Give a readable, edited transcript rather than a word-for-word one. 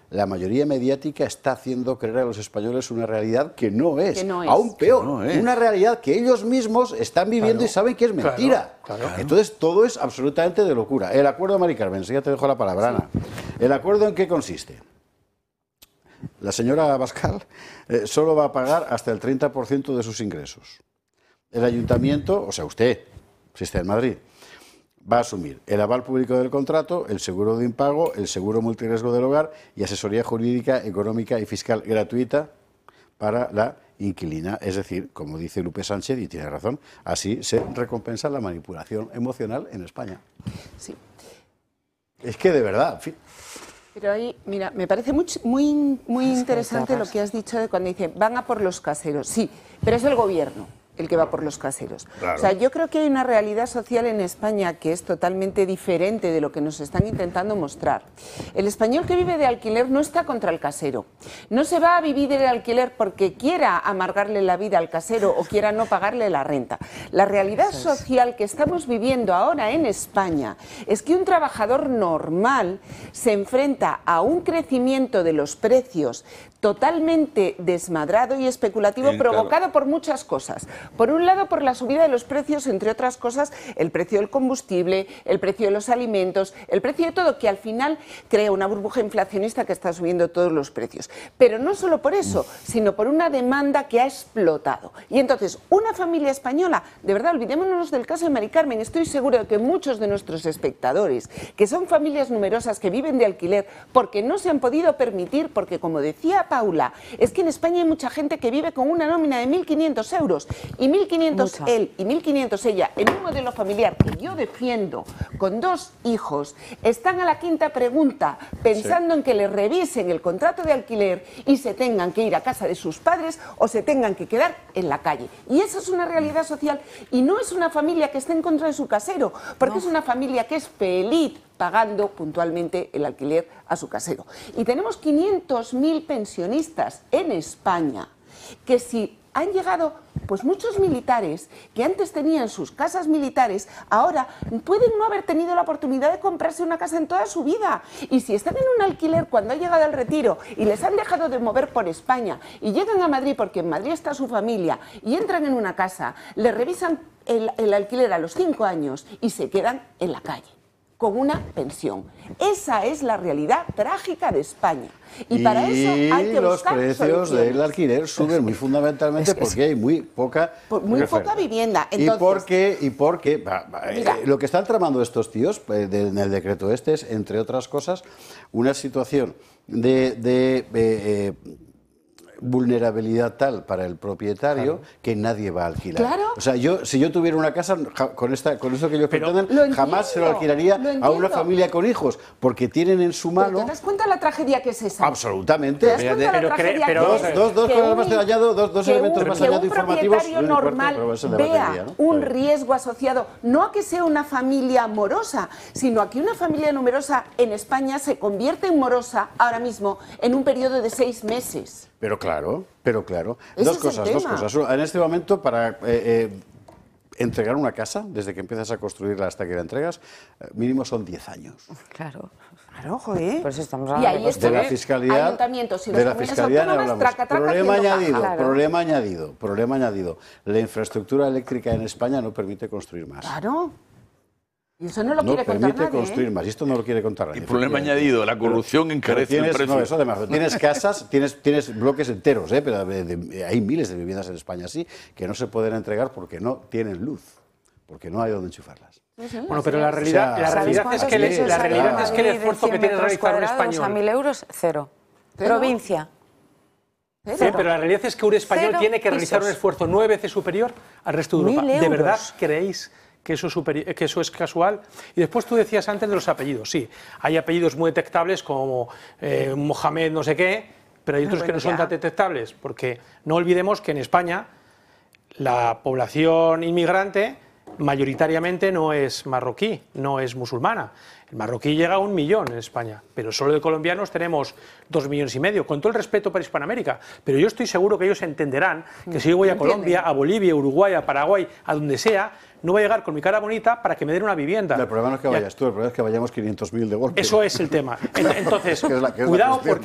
la mayoría mediática está haciendo creer a los españoles una realidad que no es. es. Aún peor, no es. una realidad que ellos mismos están viviendo y saben que es mentira. Entonces todo es absolutamente de locura. El acuerdo, Mari Carmen, ya te dejo la palabra, Ana. ¿El acuerdo en qué consiste? La señora Abascal solo va a pagar hasta el 30% de sus ingresos. El ayuntamiento, o sea, usted, si está en Madrid, va a asumir el aval público del contrato, el seguro de impago, el seguro multirriesgo del hogar y asesoría jurídica, económica y fiscal gratuita para la inquilina. Es decir, como dice Lupe Sánchez, y tiene razón, así se recompensa la manipulación emocional en España. Sí. Es que de verdad, en fin. Pero ahí, mira, me parece muy interesante lo que has dicho de cuando dicen van a por los caseros. Sí, pero es el gobierno el que va por los caseros. Claro. O sea, yo creo que hay una realidad social en España que es totalmente diferente de lo que nos están intentando mostrar. El español que vive de alquiler no está contra el casero. No se va a vivir del alquiler porque quiera amargarle la vida al casero o quiera no pagarle la renta. La realidad social que estamos viviendo ahora en España es que un trabajador normal se enfrenta a un crecimiento de los precios totalmente desmadrado y especulativo, provocado por muchas cosas. Por un lado, por la subida de los precios, entre otras cosas, el precio del combustible, el precio de los alimentos, el precio de todo, que al final crea una burbuja inflacionista que está subiendo todos los precios. Pero no solo por eso, sino por una demanda que ha explotado. Y entonces, una familia española, de verdad, olvidémonos del caso de Mari Carmen, estoy seguro de que muchos de nuestros espectadores, que son familias numerosas que viven de alquiler, porque no se han podido permitir, porque como decía Paula, es que en España hay mucha gente que vive con una nómina de 1.500 euros y 1.500 él y 1.500 ella en un modelo familiar que yo defiendo con 2 hijos, están a la quinta pregunta pensando en que les revisen el contrato de alquiler y se tengan que ir a casa de sus padres o se tengan que quedar en la calle. Y esa es una realidad social y no es una familia que esté en contra de su casero, porque es una familia que es feliz pagando puntualmente el alquiler a su casero. Y tenemos 500.000 pensionistas en España que si han llegado pues muchos militares que antes tenían sus casas militares, ahora pueden no haber tenido la oportunidad de comprarse una casa en toda su vida. Y si están en un alquiler cuando han llegado al retiro y les han dejado de mover por España y llegan a Madrid porque en Madrid está su familia y entran en una casa, les revisan el alquiler a los 5 años y se quedan en la calle con una pensión. Esa es la realidad trágica de España. Y para eso hay que buscar los precios soluciones. del alquiler suben muy fundamentalmente porque hay muy poca poca vivienda. Entonces, y porque lo que están tramando estos tíos en el decreto este es, entre otras cosas, una situación de vulnerabilidad tal para el propietario que nadie va a alquilar. Claro. O sea, si yo tuviera una casa con esto que ellos pretenden, jamás se lo alquilaría a una familia con hijos, porque tienen en su mano... ¿Te das cuenta la tragedia que es esa? Absolutamente. ¿Te das cuenta la tragedia que es? Dos cosas más de añado, dos elementos más añado informativos. Que un propietario normal vea un riesgo asociado, no a que sea una familia morosa, sino a que una familia numerosa en España se convierte en morosa ahora mismo en un periodo de 6 meses. Pero claro. Ese Dos cosas. En este momento, para entregar una casa, desde que empiezas a construirla hasta que la entregas, mínimo son 10 años. Claro. Claro, joder. Pues estamos Y hablando ahí de la fiscalidad, ayuntamientos y de las la comunidades fiscalidad no autónomas, hablamos. traca, Problema haciendo añadido, caja. problema añadido. La infraestructura eléctrica en España no permite construir más. Claro. Y eso no lo quiere contar permite nadie, construir más, y esto no lo quiere contar nadie. Y problema añadido, la corrupción encarece el precio. No, eso además, tienes casas, tienes bloques enteros, pero hay miles de viviendas en España así, que no se pueden entregar porque no tienen luz, porque no hay donde enchufarlas. Bueno, pero la realidad es que el esfuerzo que tiene que realizar un español... A 1.000 euros, cero. Provincia. Sí, pero la realidad es que un español tiene que realizar un esfuerzo 9 veces superior al resto de Europa. ¿De verdad creéis que eso es casual? Y después tú decías antes de los apellidos. Sí, hay apellidos muy detectables como Mohamed no sé qué, pero hay otros que no son tan detectables, porque no olvidemos que en España la población inmigrante mayoritariamente no es marroquí, no es musulmana. El marroquí llega a 1 millón en España, pero solo de colombianos tenemos 2,5 millones, con todo el respeto para Hispanoamérica. Pero yo estoy seguro que ellos entenderán que si yo voy a Colombia, a Bolivia, a Uruguay, a Paraguay, a donde sea, no voy a llegar con mi cara bonita para que me den una vivienda. El problema no es que vayas tú, el problema es que vayamos 500.000 de golpe. Eso es el tema. Entonces, que es la cuidado, porque